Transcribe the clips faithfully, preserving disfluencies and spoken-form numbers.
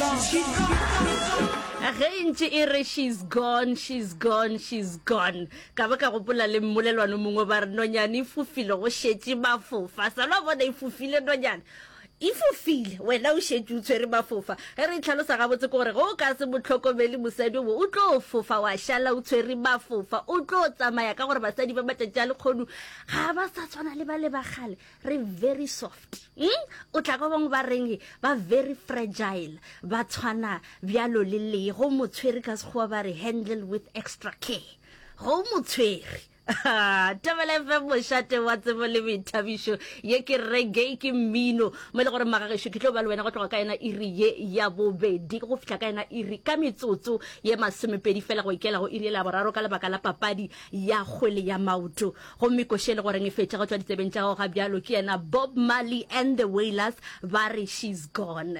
Agente ere she's gone, she's gone, she's gone. Ka ba ka gopola le mmolelwano mongwe ba re nonyane fufile go shetse mafofa. Sa lo bona ifufile nonyane. Ifufile wena o shetse o tshwere mafofa. Re tlhalosa ga botse gore go ka se botlhokomeli mosadi o tlo fofa wa shala o tshwere mafofa. O tlo tsamaya ka gore basadi ba matšatši a lekgono ga ba sa tshwana le ba le bagale. Re very soft. Hmm? O tla go bang ba reng ba very fragile. Ba tshwana bjalo le le go motshwere ka sekgowa ba re handle with extra care. Go motshwere. Tabela fa mo shate wa tsebo le boithabišo ye ke reggae ke mmino mo le gore magagesho ke tlo ba le wena go tloga ka ena iri ye ya bobedi go fitla ka ena iri ka metsotso ye masomepedi fela go ikela go iri la boraro ka lebaka la papadi ya kgwele ya maoto go mikoshele gore nge fetša go tswa ditsebeng tša go ga bjalo ke ena Bob Marley and the Wailers ba re she's gone.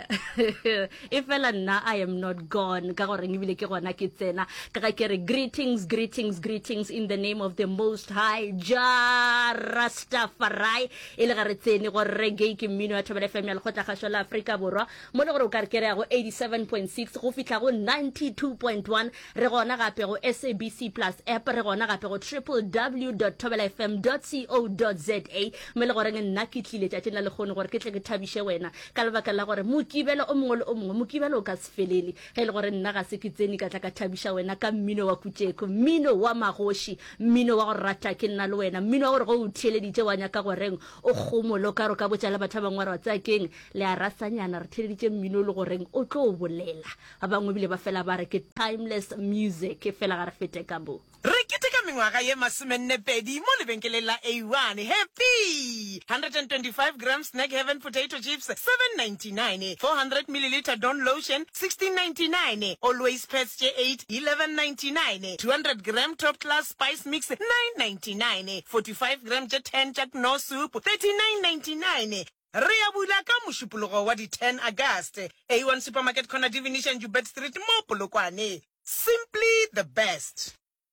E fela nna I am not gone ka gore ngibile ke gona ke tsena ka ga ke re greetings greetings greetings in the name of the Most High Jah Rastafari ile ga re tsene go reggae ke mmino ya Thobela F M ya lekgotla kgašo la Afrika Borwa mo le gore o ka re kere go eighty-seven point six go fitla go ninety-two point one re gona gape go S A B C Plus app re gona gape go w w w dot thobela f m dot co dot za mo le gore nna ke tlile tša tsena le gone gore ke tle ke thabiše wena ka lebaka la gore mokibelo o mongwe le o mongwe mokibelo o ka se felele ge le gore nna ga se ke tsene ka tla ka thabiša wena ka mmino wa kutšeko mmino wa magoši mmino wa go rata ke nna le wena mmino wa gore go o theeleditše wa nyaka goreng o kgomolo ka ro ka botša le batho ba bangwe ra tsa keng le a rasanyana re theeleditše mmino le goreng o tlo o bolela ba bangwe bile ba fela ba re ke timeless music e fela ga re fete ka bo re keteka mengwaga ye masomennepedi mo lebenkeleng la A one happy one hundred twenty-five grams snack heaven potato chips seven ninety-nine four hundred milliliter Dawn lotion sixteen ninety-nine always pets J eight eleven ninety-nine two hundred gram top class spice mix nine ninety-nine forty-five gram Jet ten Jack no soup thirty-nine ninety-nine. Re a bula ka mošupologo wa di ten August A one supermarket corner Divination Jubet Street mo Polokwane. Simply the best.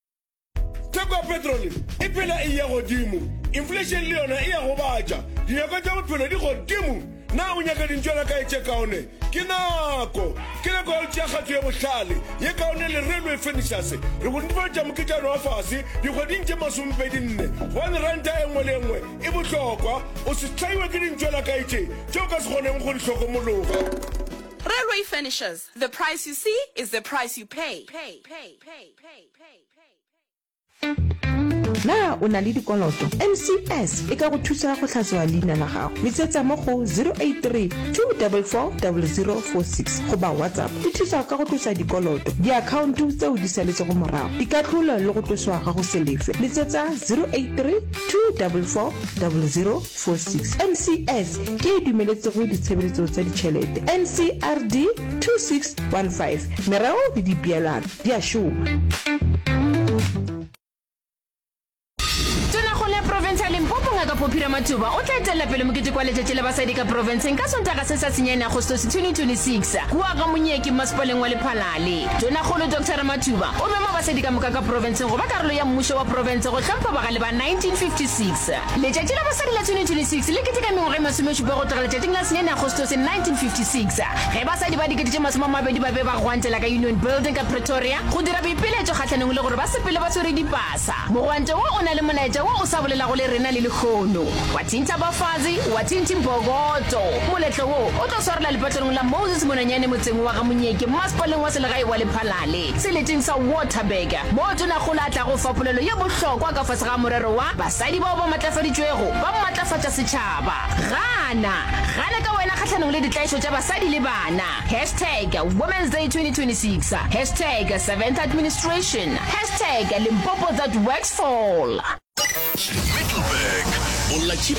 Teko petrol e pela e ya godimo inflation le yona e ya go batša dinyaka tša bophelo di godimo na o nyaka dintšwana ka e tšekaone ke nako ke nako ya tša kgatho ya bohlale ye kaone le railway finishers re go netefatša moketšano wa fase dikgweding tše masomepedi nne one ranta e nngwe le nngwe e bohlokwa o se hlaiwe ke dintšwana ka etše tšeo ka se kgoneng go di hlokomologa. Railway Finishers, the price you see is the price you pay. Pay, pay, pay, pay, pay, pay. Na o na le dikoloto M C S e ka go thusa go tlhatswa leina la gago letsetsa mo go zero eight three two four four zero zero four six go ba WhatsApp e thusa ka go tlosa dikoloto di-account tseo di saletse go morago di ka tlola le go tloswa ga go selefe letsetsa zero eight three two four four zero zero four six. M C S ke e dumeletse go ditshebeletso tsa ditšhelete N C R D two six one five merao le dipeelano di a šoma. Ngaka Phopira Matuba o tla etela pele mokete kwa letšatši la basadi ka provinceng ka sontaga se sa senyane Agostose twenty twenty-six kua ga monyeki masepaleng wa Lephalale. Tonakgolo Doctor Matuba o mema basadi ka moka ka provinceng go ba karolo ya mmušo wa province go hlompha bagale ba nineteen fifty-six. Letšatši la basadi la twenty twenty-six le keteka mengwaga e masomešupa go tloga letšatšing la senyane Agostose nineteen fifty-six ge basadi ba dikete tše masome a mabedi ba be ba gwantela ka Union Building ka Pretoria go dira boipeeletšo kgatlhanong le gore ba sepele ba tshwere dipasa. Mogwantšo wo o na le molaetša wo o sa bolela go le rena le lekgono wa thinta bafazi wa thinti mbogoto moletlo wo o tlo swarela lepatlong la Moses Monanyane motseng wa ga monyeki masepaleng wa selegae wa Lephalale seleteng sa Waterberg mo tona go latla go fapolelo ye bohlokwa ka fase ga morero wa basadi bao ba matlafaditšwego ba matlafatša setšhaba. Gana gana ka wena kgatlhanong le ditlaišo tša basadi le bana hashtag Women's Day twenty twenty-six hashtag seventh administration hashtag Limpopo that works for all. Middleburg.